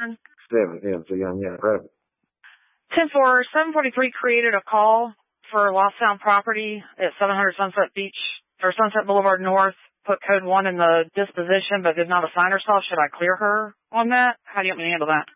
7 Young Rabbit. 10-4, 743 created a call for Lost Sound property at 700 Sunset Beach, or Sunset Boulevard North, put code 1 in the disposition, but did not assign herself. Should I clear her on that? How do you want me to handle that?